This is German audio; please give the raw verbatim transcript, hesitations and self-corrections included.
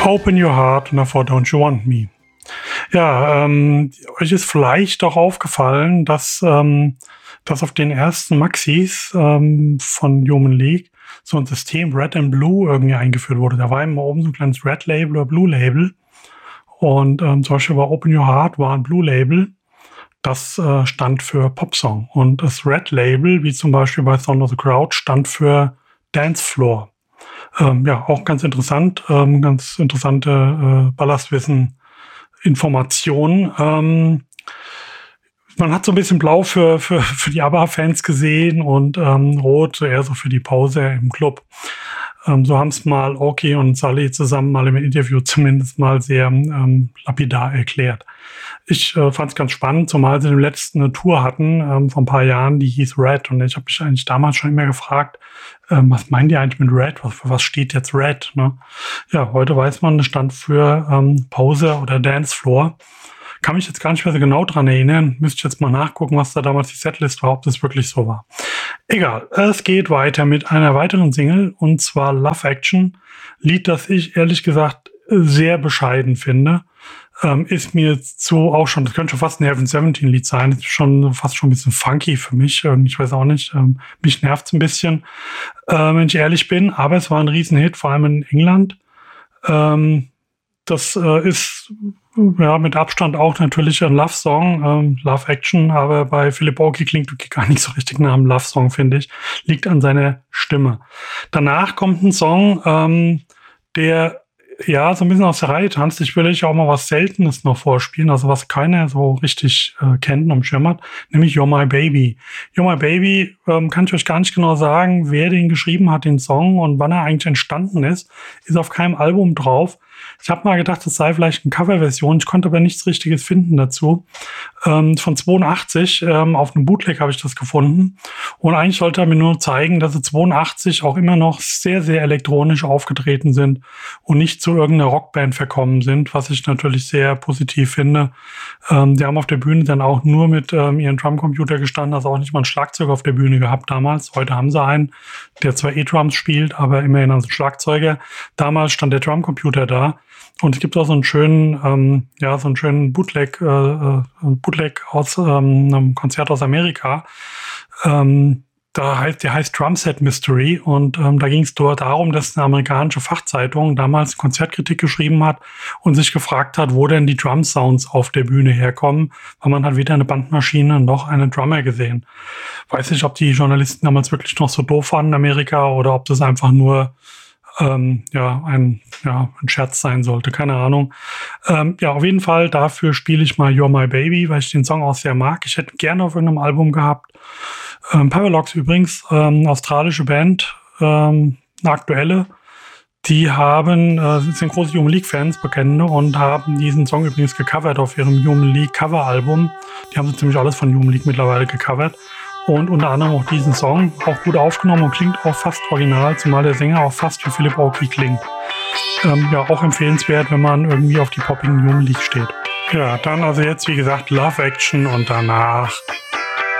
Open Your Heart und davor Don't You Want Me. Ja, ähm, euch ist vielleicht auch aufgefallen, dass, ähm, dass auf den ersten Maxis ähm, von Human League so ein System Red and Blue irgendwie eingeführt wurde. Da war immer oben so ein kleines Red Label oder Blue Label. Und ähm, zum Beispiel bei Open Your Heart war ein Blue Label. Das äh, stand für Popsong. Und das Red Label, wie zum Beispiel bei Sound of the Crowd, stand für Dance Floor. Ähm, ja, auch ganz interessant. Ähm, ganz interessante äh, Ballastwissen Informationen. Ähm, man hat so ein bisschen blau für, für, für die ABBA-Fans gesehen und ähm, rot eher so für die Pause im Club. Ähm, so haben es mal Oki und Sully zusammen mal im Interview zumindest mal sehr ähm, lapidar erklärt. Ich äh, fand es ganz spannend, zumal sie im letzten eine Tour hatten ähm, vor ein paar Jahren, die hieß Red. Und ich habe mich eigentlich damals schon immer gefragt, ähm, was meinen die eigentlich mit Red? Was, für was steht jetzt Red? Ne? Ja, heute weiß man, das stand für ähm, Pause oder Dance Floor. Kann mich jetzt gar nicht mehr so genau dran erinnern. Müsste ich jetzt mal nachgucken, was da damals die Setlist war, ob das wirklich so war. Egal, es geht weiter mit einer weiteren Single, und zwar Love Action. Lied, das ich ehrlich gesagt sehr bescheiden finde. Ähm, ist mir jetzt so auch schon, das könnte schon fast ein Heaven siebzehn Lied sein. Das ist schon fast schon ein bisschen funky für mich. Ich weiß auch nicht, ähm, mich nervt's ein bisschen, äh, wenn ich ehrlich bin. Aber es war ein Riesenhit, vor allem in England. Ähm, das äh, ist ja mit Abstand auch natürlich ein Love-Song, ähm, Love Action, aber bei Philip Oakey klingt wirklich gar nicht so richtig nach einem Love-Song, finde ich. Liegt an seiner Stimme. Danach kommt ein Song, ähm, der ja so ein bisschen aus der Reihe tanzt. Ich will euch auch mal was Seltenes noch vorspielen, also was keiner so richtig äh, kennt und umschirmert, nämlich You're My Baby. You're My Baby, ähm, kann ich euch gar nicht genau sagen, wer den geschrieben hat, den Song, und wann er eigentlich entstanden ist. Ist auf keinem Album drauf. Ich habe mal gedacht, es sei vielleicht eine Coverversion. Ich konnte aber nichts Richtiges finden dazu. Ähm, von zweiundachtzig, ähm, auf einem Bootleg habe ich das gefunden. Und eigentlich sollte er mir nur zeigen, dass sie zweiundachtzig auch immer noch sehr, sehr elektronisch aufgetreten sind und nicht zu irgendeiner Rockband verkommen sind, was ich natürlich sehr positiv finde. Ähm, die haben auf der Bühne dann auch nur mit ähm, ihren Drumcomputer gestanden, also auch nicht mal ein Schlagzeug auf der Bühne gehabt damals. Heute haben sie einen, der zwar E-Drums spielt, aber immerhin als Schlagzeuger. Damals stand der Drumcomputer da. Und es gibt auch so einen schönen, ähm, ja, so einen schönen Bootleg, äh, Bootleg aus ähm, einem Konzert aus Amerika. Ähm, da heißt, der heißt Drumset Mystery, und ähm, da ging es dort darum, dass eine amerikanische Fachzeitung damals Konzertkritik geschrieben hat und sich gefragt hat, wo denn die Drum-Sounds auf der Bühne herkommen, weil man hat weder eine Bandmaschine noch einen Drummer gesehen. Weiß nicht, ob die Journalisten damals wirklich noch so doof waren in Amerika oder ob das einfach nur Ähm, ja, ein, ja, ein Scherz sein sollte, keine Ahnung. Ähm, ja, auf jeden Fall, dafür spiele ich mal You're My Baby, weil ich den Song auch sehr mag. Ich hätte gerne auf irgendeinem Album gehabt. Ähm, Paralox übrigens, ähm, australische Band, ähm, eine aktuelle. Die haben, äh, sind große Human League-Fans, Bekennende, und haben diesen Song übrigens gecovert auf ihrem Human League Cover-Album. Die haben so ziemlich alles von Human League mittlerweile gecovert. Und unter anderem auch diesen Song, auch gut aufgenommen und klingt auch fast original, zumal der Sänger auch fast wie Philip Oakey klingt. Ähm, ja, auch empfehlenswert, wenn man irgendwie auf die poppigen Human League steht. Ja, dann also jetzt, wie gesagt, Love Action und danach